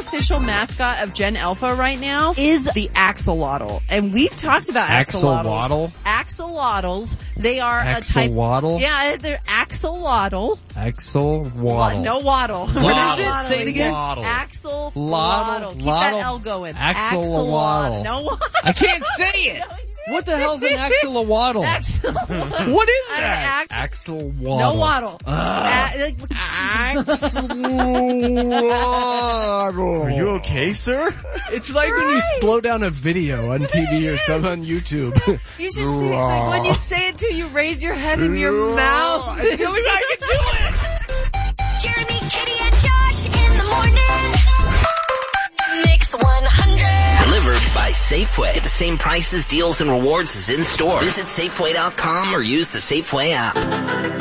unofficial mascot of Gen Alpha right now is the axolotl. And we've talked about axolotls. Axolotls. They are a type. Axolotl? Yeah, they're axolotl. Axolotl. No waddle. What is it? Say it again. Axolotl. Keep that L going. Axolotl. No waddle. I can't say it. What the hell's an axolotl? What is that? Axolotl. No waddle. Are you okay, sir? It's like when you slow down a video on TV or something on YouTube. You should see it. Like when you say it too, you raise your head in your mouth. I feel like I can do it. Jeremy, Katie, and Josh in the morning. Mix 100. Delivered by Safeway. Get the same prices, deals, and rewards as in store. Visit Safeway.com or use the Safeway app.